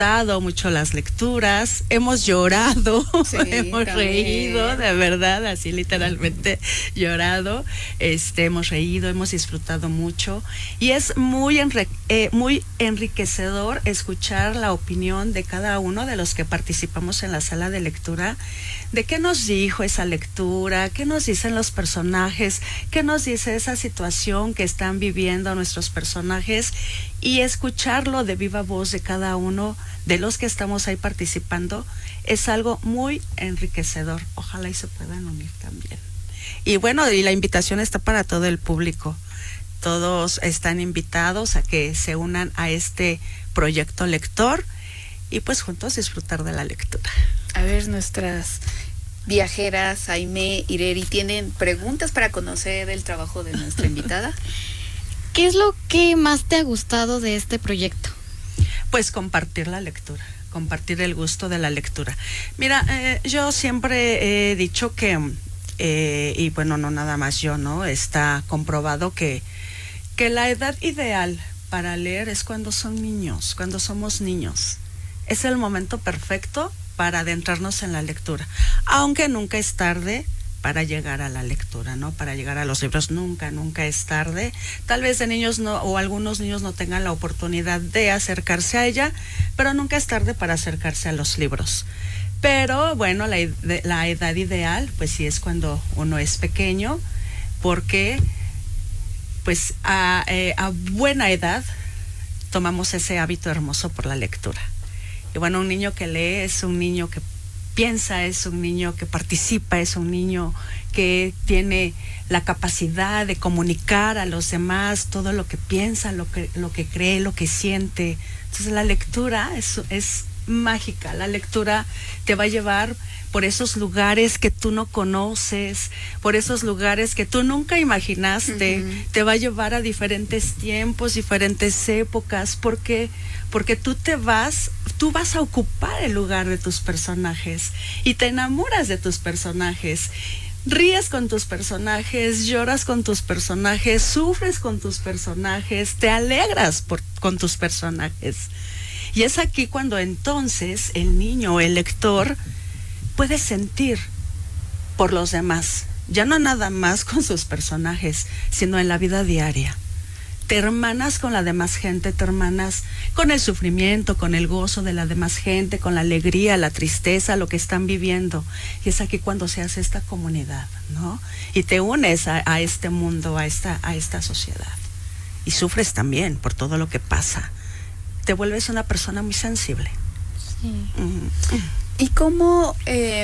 disfrutado mucho las lecturas, hemos llorado, Sí, hemos también. reído, de verdad, así literalmente llorado, hemos reído, hemos disfrutado mucho y es muy enriquecedor escuchar la opinión de cada uno de los que participamos en la sala de lectura, de qué nos dijo esa lectura, qué nos dicen los personajes, qué nos dice esa situación que están viviendo nuestros personajes y escucharlo de viva voz de cada uno de los que estamos ahí participando es algo muy enriquecedor. Ojalá y se puedan unir también. Y bueno, y la invitación está para todo el público. Todos están invitados a que se unan a este proyecto lector y pues juntos disfrutar de la lectura. A ver, nuestras viajeras, Aimee, Ireri, ¿tienen preguntas para conocer el trabajo de nuestra invitada? ¿Qué es lo que más te ha gustado de este proyecto? Pues compartir la lectura, compartir el gusto de la lectura. Mira, yo siempre he dicho que, y bueno, no nada más yo, ¿no? Está comprobado que la edad ideal para leer es cuando son niños, cuando somos niños. Es el momento perfecto para adentrarnos en la lectura, aunque nunca es tarde para llegar a la lectura, ¿no? Para llegar a los libros, nunca es tarde. Tal vez de niños no, o algunos niños no tengan la oportunidad de acercarse a ella, pero nunca es tarde para acercarse a los libros. Pero bueno, la edad ideal, pues sí es cuando uno es pequeño, porque pues a buena edad tomamos ese hábito hermoso por la lectura. Y bueno, un niño que lee es un niño que piensa, es un niño que participa, es un niño que tiene la capacidad de comunicar a los demás todo lo que piensa, lo que cree, lo que siente. Entonces la lectura es mágica, la lectura te va a llevar por esos lugares que tú no conoces, por esos lugares que tú nunca imaginaste, te va a llevar a diferentes tiempos, diferentes épocas, porque tú vas a ocupar el lugar de tus personajes y te enamoras de tus personajes. Ríes con tus personajes, lloras con tus personajes, sufres con tus personajes, te alegras con tus personajes. Y es aquí cuando entonces el niño, el lector, puede sentir por los demás, ya no nada más con sus personajes, sino en la vida diaria. Te hermanas con la demás gente, te hermanas con el sufrimiento, con el gozo de la demás gente, con la alegría, la tristeza, lo que están viviendo. Y es aquí cuando se hace esta comunidad, ¿no? Y te unes a este mundo, a esta sociedad. Y sufres también por todo lo que pasa. Te vuelves una persona muy sensible. Sí. ¿Y cómo,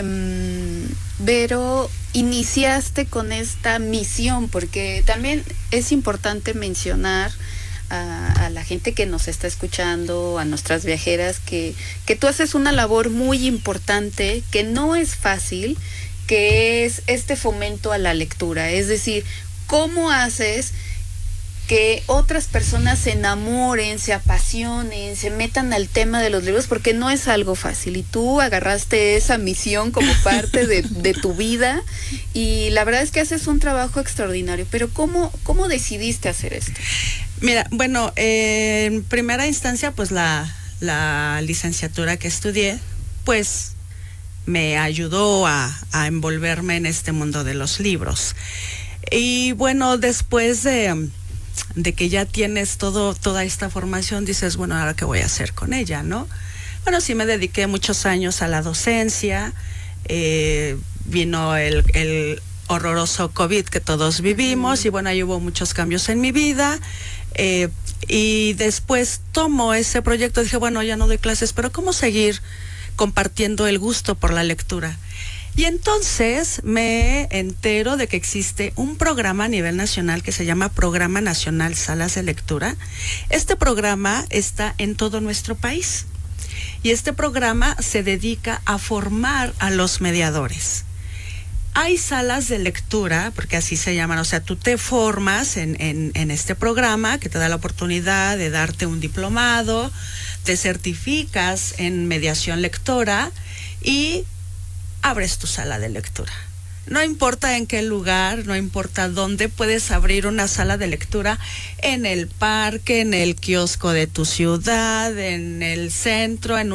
Vero, iniciaste con esta misión? Porque también es importante mencionar a la gente que nos está escuchando, a nuestras viajeras, que tú haces una labor muy importante, que no es fácil, que es este fomento a la lectura. Es decir, ¿cómo haces que otras personas se enamoren, se apasionen, se metan al tema de los libros? Porque no es algo fácil y tú agarraste esa misión como parte de tu vida y la verdad es que haces un trabajo extraordinario. Pero ¿cómo decidiste hacer esto? Mira, bueno, en primera instancia pues la licenciatura que estudié pues me ayudó a envolverme en este mundo de los libros. Y bueno, después de que ya tienes toda esta formación, dices, bueno, ¿ahora qué voy a hacer con ella, no? Bueno, sí me dediqué muchos años a la docencia, vino el horroroso COVID que todos vivimos, y bueno, ahí hubo muchos cambios en mi vida, y después tomo ese proyecto, dije, bueno, ya no doy clases, pero ¿cómo seguir compartiendo el gusto por la lectura? Y entonces me entero de que existe un programa a nivel nacional que se llama Programa Nacional Salas de Lectura. Este programa está en todo nuestro país y este programa se dedica a formar a los mediadores. Hay salas de lectura, porque así se llaman, o sea, tú te formas en este programa que te da la oportunidad de darte un diplomado, te certificas en mediación lectora y abres tu sala de lectura. No importa en qué lugar, no importa dónde, puedes abrir una sala de lectura en el parque, en el kiosco de tu ciudad, en el centro, en